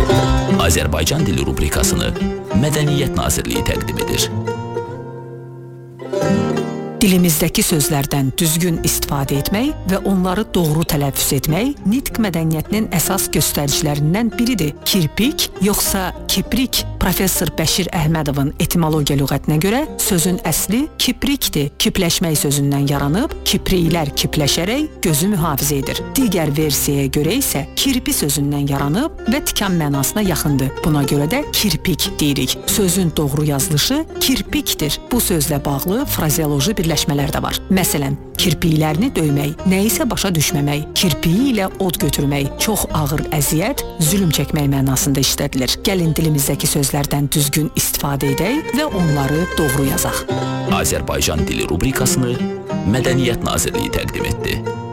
Azərbaycan dili rubrikasını Mədəniyyət Nazirliyi təqdim edir. Dilimizdəki sözlərdən düzgün istifadə etmək və onları doğru tələffüz etmək nitq mədəniyyətinin əsas göstəricilərindən biridir. Kirpik, yoxsa kiprik? Professor Bəşir Əhmədovun etimologiya lüğətinə görə sözün əsli kiprikdir. Kipləşmək sözündən yaranıb, kipriklər kipləşərək gözü mühafizə edir. Digər versiyaya görə isə kirpi sözündən yaranıb və tikan mənasına yaxındır. Buna görə də kirpik deyirik. Sözün doğru yazılışı kirpikdir. Bu sözlə bağlı frazeoloji birləşmələr də var. Məsələn, kirpiklərini döymək, nəyisə başa düşməmək, kirpiyi ilə od götürmək, çox ağır əziyyət, zülm çəkmək mənasında işlədilir. Gəlin dilimizdəki sözlərdən düzgün istifadə edək və onları doğru yazaq. Azərbaycan dili rubrikasını Mədəniyyət Nazirliyi təqdim etdi.